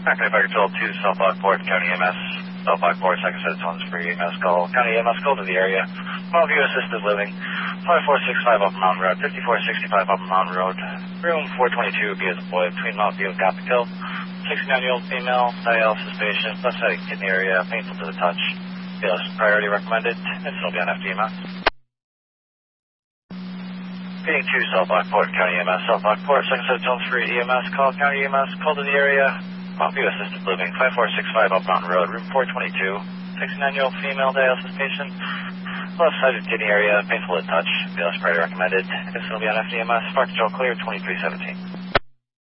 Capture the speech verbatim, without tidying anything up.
Okay, if I could two, South Lockport, County E M S. South Lockport, second set of tones for E M S call. County E M S call to the area. Longview Assisted Living, five four six five Upper Mountain Road, fifty-four sixty-five Upper Mountain Road. Room four twenty-two, be deployed between Mountain View and Gothic, sixty-nine-year-old female, dialysis patient, left side kidney area, painful to the touch. Yes, priority recommended, and still be on F D E M S. Being two, South Lockport, County E M S. South Lockport, second set of tones for E M S call. County E M S, call to the area. Longview Assisted Living, five four six five Up Mountain Road, room four twenty-two. sixty-nine-year-old female, dialysis patient, left-sided kidney area, painful to touch. B L S priority recommended. This will be on F D E M S. Spark control clear, twenty-three seventeen.